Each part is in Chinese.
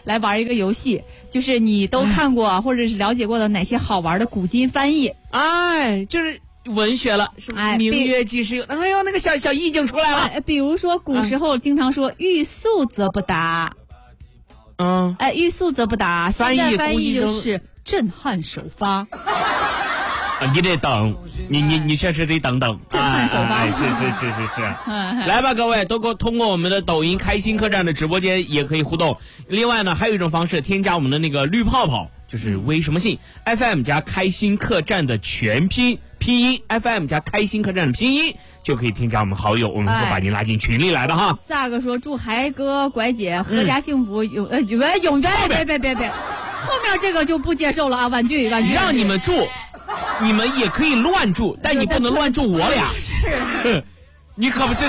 来玩一个游戏，就是你都看过或者是了解过的哪些好玩的古今翻译。 哎，就是文学了，明月几时有？哎呦，那个小意境出来了。 比如说古时候经常说欲速则不达。欲速则不达，现在翻译就是震撼首发。 你得等，你确实得等。 震撼首发， 是。来吧，各位，都通过我们的抖音开心客栈的直播间也可以互动。另外呢，还有一种方式，添加我们的那个绿泡泡，就是微什么信 FM 加开心客栈的全拼音 FM 加开心客栈的拼音，就可以添加我们好友，我们会把您拉进群里来的哈。 下个说祝海哥拐姐阖家幸福，永远，别，后面这个就不接受了啊，婉拒。 让你们住。你们也可以乱住，但你不能乱住我俩。 是， 你可不这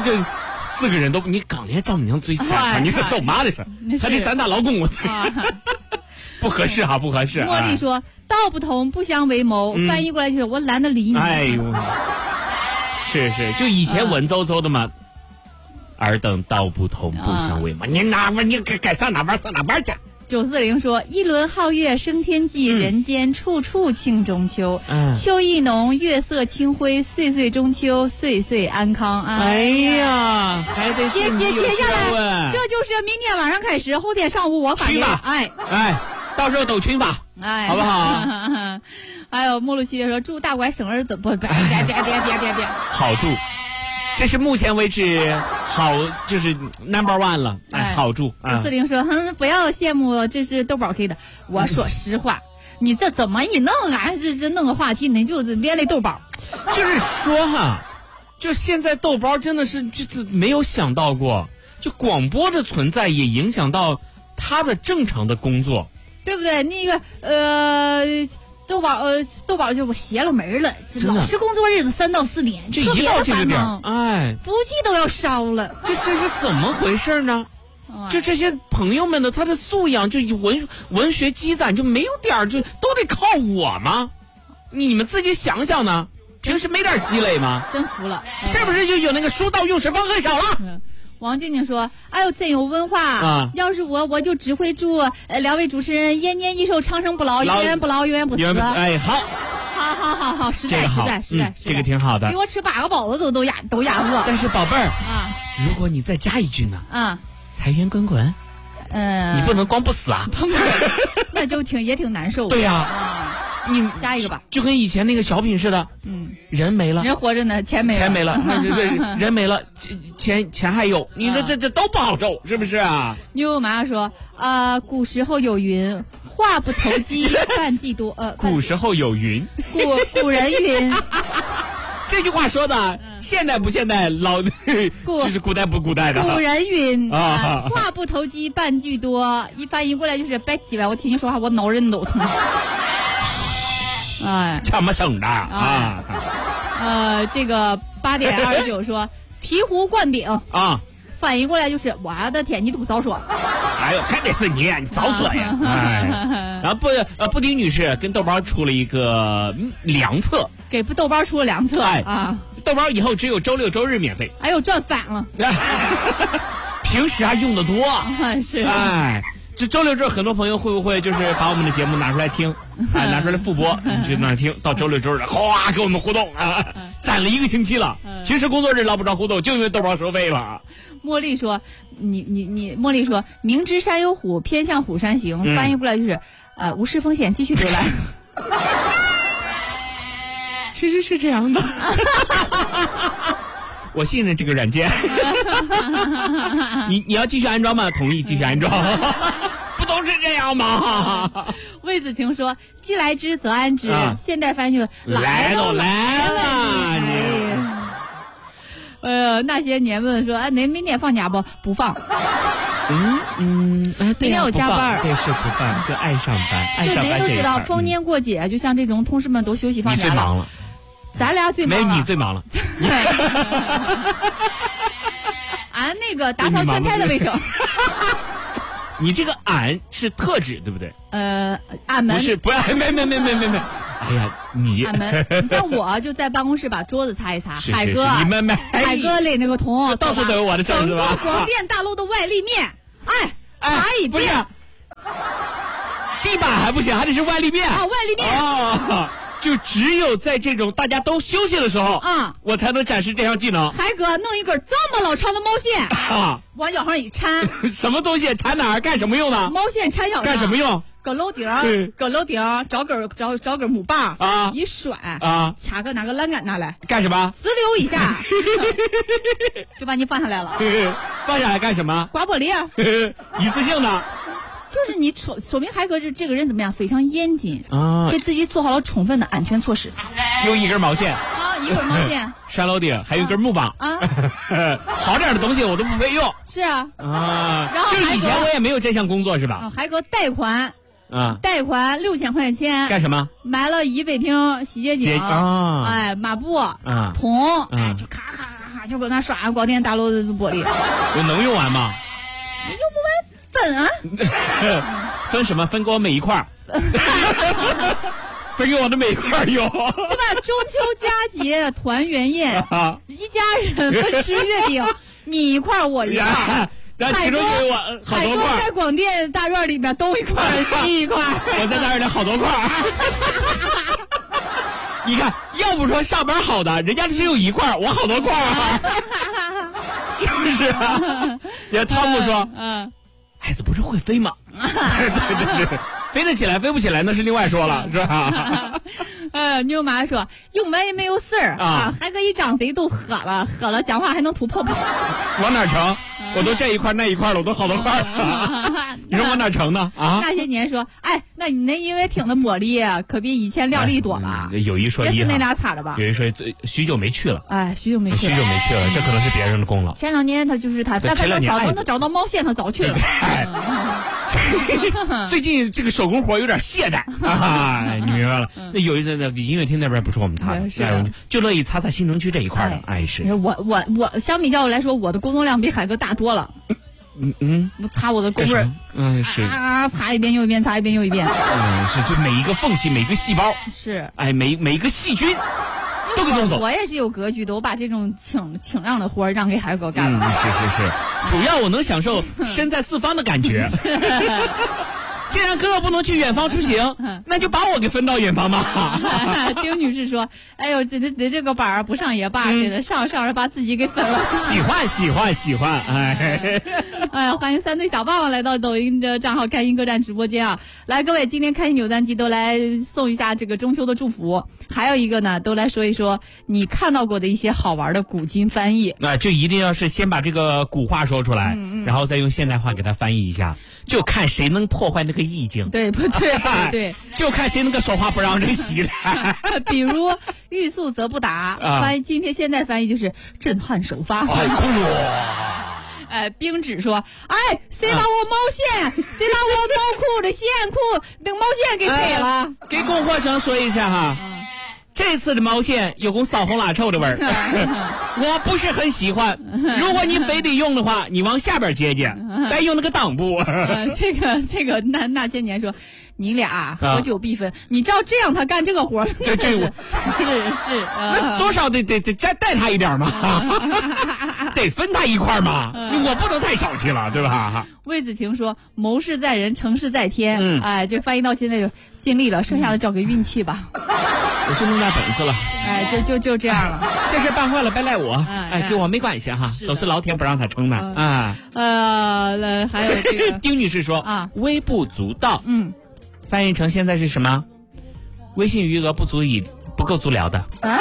4个人都你刚连丈母娘最惨，你是走妈的事，还得3大劳工，我不合适哈，不合适。 茉莉说道不同不相为谋，翻译过来就是我懒得理你。 哎呦，是，就以前文绉的嘛。尔等道不同不相为谋，你哪玩你该上哪玩上哪玩去。 940说一轮皓月升天际，人间处处庆中秋。秋意浓，月色清辉，岁岁中秋，岁岁安康。 哎呀，还得接下来，这就是明天晚上开始，后天上午我发给哎，到时候抖群发，好不好？ 还有莫露七月说祝大拐生日的别， 好祝。这是目前为止好，就是 No.1 了，好住。 940说，不要羡慕，这是豆宝 K 的。我说实话，你这怎么一弄啊？是弄个话题，你就连累豆宝。 就是说哈，就现在豆包真的是就是没有想到过，就广播的存在也影响到他的正常的工作， 对不对？那个豆宝就我邪了门了，老是工作日子3到4点， 这一到这个点， 福气都要烧了。 这是怎么回事呢？就这些朋友们的他的素养，就文学积攒就没有点就都得靠我吗？你们自己想想呢？平时没点积累吗？ 真服了， 是不是就有那个书到用时方恨少了？ 王静静说：“哎呦，真有文化啊！要是我就只会祝2位主持人延年益寿、长生不老、永远不老、永远不死。” 哎， 好，实在， 这个挺好的。 给我吃8个包子都压饿。 但是宝贝儿如果你再加一句呢？财源滚滚。你不能光不死啊！ 那就也挺难受的。 对呀。你加一个吧， 就跟以前那个小品似的，人没了， 人活着呢，钱没了， 人没了，钱还有，你说这都不好受，是不是啊？ 妞妈说古时候有云，话不投机半计多， 古时候有云， 古人云。 这句话说的现代不现代，就是古代不古代的。 古人云话不投机半句多，一翻译过来就是别叽歪，我听你说话我脑仁都疼。 这么省的这个8点29说醍醐灌顶翻译过来就是我的天，你怎么早说？ 哎呦，还得是你早说呀！然后布丁女士跟豆包出了一个良策， 给豆包出了良策豆包以后只有周6周日免费。 哎呦，赚反了！ 平时还用得多是这周6周很多朋友会不会就是把我们的节目拿出来听拿出来复播，你就那听到周6周日哗跟我们互动攒了1个星期了。平时工作日捞不着互动，就因为豆包收费了。 茉莉说茉莉说明知山有虎，偏向虎山行，翻译过来就是无视风险继续浏览。 其实是这样的。我信任这个软件。你要继续安装吗？同意继续安装。不都是这样吗？ 魏子晴说既来之则安之，现代翻译来了。 那些年问说您明天放假不放。明天有加班， 对，是不放，就爱上班。 就您都知道逢年过节，就像这种同事们都休息放假了。 你最忙了。 咱俩最忙了。 没你最忙了。 俺那个打扫全台的卫生。 你这个俺是特指对不对？ 俺们不要没。哎呀， 俺们，你像我就在办公室把桌子擦一擦。海哥，海哥领那个桶， 到处都有我的证是吧？ 整个广电大楼的外立面，擦一遍。 不是， 地板还不行，还得是万立面啊，万立面哦，就只有在这种大家都休息的时候啊， 我才能展示这项技能。 海哥弄一根这么老长的毛线啊， 往腰上一缠， 什么东西缠哪儿？干什么用呢？ 毛线缠腰上干什么用？ 搁楼顶找根木棒啊， 一甩啊， 掐个拿个栏杆拿来干什么？ 滋溜一下就把你放下来了。 放下来干什么？ 刮玻璃啊， 一次性的。 就是你说明海哥这个人怎么样？非常严谨啊， 给自己做好了充分的安全措施。 用一根毛线啊，一根毛线拴楼顶，还有一根木棒啊， 好点的东西我都不会用。 是啊， 然后就是以前我也没有这项工作是吧？ 啊，海哥贷款啊， 贷款6000块钱干什么？ 买了100瓶洗洁精啊， 哎，抹布啊， 桶，哎，就咔咔咔咔就搁那刷广电大楼的玻璃。 我能用完吗？ 你用不完分啊？ 分什么？分给我每一块分给我的每一块有。对吧？中秋佳节团圆宴，一家人分吃月饼，你一块我一块。 然后其中就有我好多块。 在广电大院里面东一块西一块， 我在那里好多块。你看，要不说上班好的，人家只有一块，我好多块是不是啊？人家汤姆说，孩子不是会飞吗？对，飞得起来飞不起来那是另外说了，是吧？ 妞妈说用完也没有事儿啊，海哥一张嘴都喝了，讲话还能吐泡泡。 往哪成？我都这一块那一块了，我都好多块了。你说往哪成呢？啊？ 那些年说，哎，那你那因为听的玻璃可比以前亮丽多了。 有一说一， 也是那俩擦的吧？ 有一说许久没去了。 哎，许久没去了，这可能是别人的功劳。 前2年他就是他，但能找到毛线，他早去了。 最近这个手工活有点懈怠啊，你明白了？那有一次那音乐厅那边不是我们擦的，就乐意擦新城区这一块的。哎，是我相比较来说，我的工作量比海哥大多了。我擦我的工位， 是啊，擦一遍又一遍，擦一遍又一遍。 是就每一个缝隙，每一个细胞， 是哎，每一个细菌。都给弄走。 我也是有格局的，我把这种轻量的活让给海狗干了。 是，主要我能享受身在四方的感觉。既然哥哥不能去远方出行，那就把我给分到远方吧。 丁女士说：“哎呦，这个班不上也罢，这个上着把自己给分了。” 喜欢，哎呀，欢迎3对小霸王来到抖音的账号开心客栈直播间啊！来，各位，今天开心扭蛋机都来送一下这个中秋的祝福，还有一个呢，都来说一说你看到过的一些好玩的古今翻译。 就一定要是先把这个古话说出来，然后再用现代话给它翻译一下，就看谁能破坏那个意境。 对不对？ 就看谁能够说话不让人洗来。 比如欲速则不达，翻译今天现在翻译就是震撼首发。冰纸说：“哎，谁把我毛线，谁把我毛裤的线裤那个毛线给飞了？” 给供货商说一下哈。这次的毛线有股扫红拉臭的味儿，我不是很喜欢。如果你非得用的话，你往下边接，再用那个裆部。 这个那些年说，你俩合久必分，你照这样他干这个活， 这是， 那多少得再带他一点嘛，得分他一块嘛，我不能太小气了，对吧？ 魏子晴说：“谋事在人，成事在天。”哎，这翻译到现在就尽力了，剩下的交给运气吧。 我就弄点本事了。 哎，就这样了。 这事办坏了，别赖我。哎，跟我没关系哈，都是老天不让他成的啊。 还有这个丁女士说啊，微不足道。翻译成现在是什么？微信余额不够足聊的。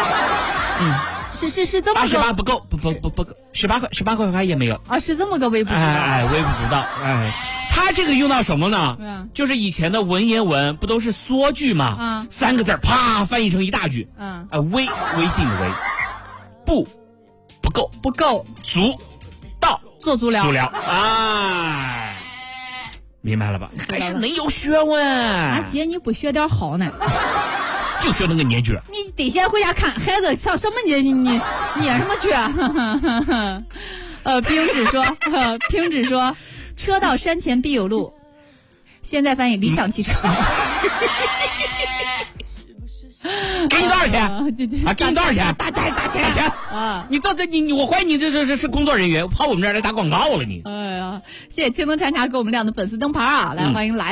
是这么个 28不够，不够，18块也没有啊，是这么个微不足道。 哎，微不足道。哎，他这个用到什么呢？就是以前的文言文不都是缩句吗？3个字啪翻译成一大句。微信的微，不够，足道做足疗。 哎，明白了吧？还是能有学问。 姐，你不学点好呢？ 就学那个捏脚， 你得先回家看孩子像什么捏捏什么脚。平指说，车到山前必有路。现在翻译理想汽车。 给你多少钱？给你多少钱？ 打钱啊！你到这我怀疑你这是工作人员，跑我们这儿来打广告了你。 哎呀，谢谢青灯禅茶给我们亮的粉丝灯牌啊！来，欢迎来。